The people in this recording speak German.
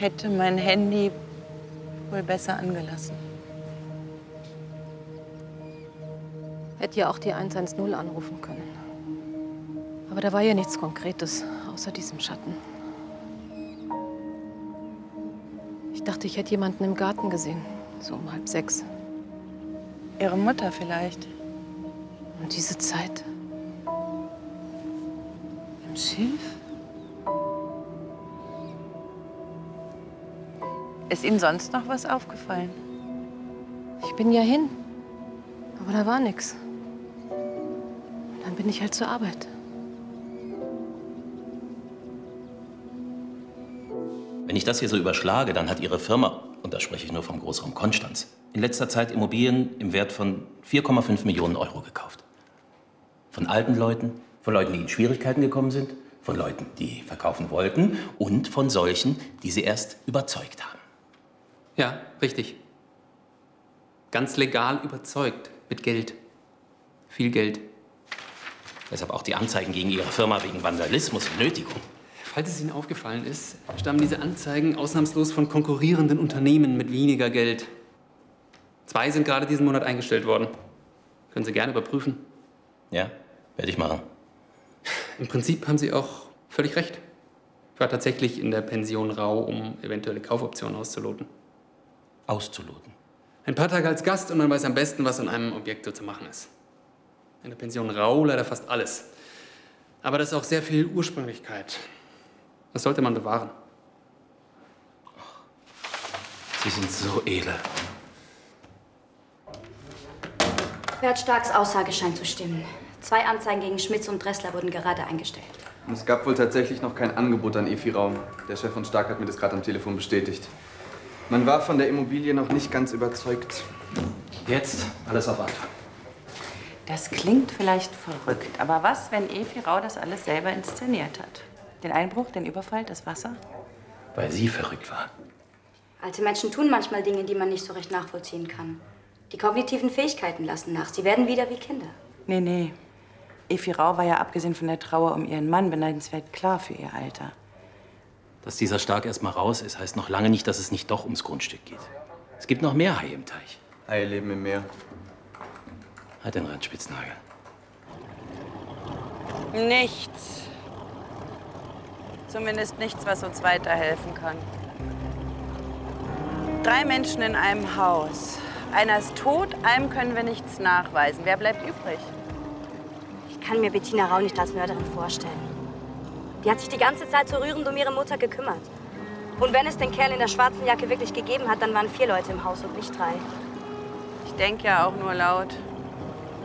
hätte mein Handy wohl besser angelassen. Hätte ja auch die 110 anrufen können. Aber da war ja nichts Konkretes, außer diesem Schatten. Ich dachte, ich hätte jemanden im Garten gesehen, so um 5:30. Ihre Mutter vielleicht. Und diese Zeit? Im Schilf? Ist Ihnen sonst noch was aufgefallen? Ich bin ja hin, aber da war nichts. Dann bin ich halt zur Arbeit. Wenn ich das hier so überschlage, dann hat Ihre Firma, und da spreche ich nur vom Großraum Konstanz, in letzter Zeit Immobilien im Wert von 4,5 Millionen Euro gekauft. Von alten Leuten, von Leuten, die in Schwierigkeiten gekommen sind, von Leuten, die verkaufen wollten und von solchen, die sie erst überzeugt haben. Ja, richtig. Ganz legal überzeugt. Mit Geld. Viel Geld. Deshalb auch die Anzeigen gegen Ihre Firma wegen Vandalismus und Nötigung. Falls es Ihnen aufgefallen ist, stammen diese Anzeigen ausnahmslos von konkurrierenden Unternehmen mit weniger Geld. 2 sind gerade diesen Monat eingestellt worden. Können Sie gerne überprüfen. Ja, werde ich machen. Im Prinzip haben Sie auch völlig recht. Ich war tatsächlich in der Pension Rau, um eventuelle Kaufoptionen auszuloten. Auszuloten? Ein paar Tage als Gast und man weiß am besten, was an einem Objekt so zu machen ist. In der Pension Rau leider fast alles. Aber das ist auch sehr viel Ursprünglichkeit. Das sollte man bewahren. Sie sind so edel. Bert Starks Aussage scheint zu stimmen. 2 Anzeigen gegen Schmitz und Dressler wurden gerade eingestellt. Und es gab wohl tatsächlich noch kein Angebot an Efi Rau. Der Chef von Stark hat mir das gerade am Telefon bestätigt. Man war von der Immobilie noch nicht ganz überzeugt. Jetzt alles auf Anfang. Das klingt vielleicht verrückt, aber was, wenn Efi Rau das alles selber inszeniert hat? Den Einbruch, den Überfall, das Wasser? Weil sie verrückt war. Alte Menschen tun manchmal Dinge, die man nicht so recht nachvollziehen kann. Die kognitiven Fähigkeiten lassen nach. Sie werden wieder wie Kinder. Nee. Efi Rau war ja abgesehen von der Trauer um ihren Mann beneidenswert klar für ihr Alter. Dass dieser Stark erst mal raus ist, heißt noch lange nicht, dass es nicht doch ums Grundstück geht. Es gibt noch mehr Haie im Teich. Haie leben im Meer. Halt den Randspitznagel. Nichts. Zumindest nichts, was uns weiterhelfen kann. 3 Menschen in einem Haus. Einer ist tot, einem können wir nichts nachweisen. Wer bleibt übrig? Ich kann mir Bettina Rau nicht als Mörderin vorstellen. Die hat sich die ganze Zeit so rührend um ihre Mutter gekümmert. Und wenn es den Kerl in der schwarzen Jacke wirklich gegeben hat, dann waren 4 Leute im Haus und nicht 3. Ich denke ja auch nur laut.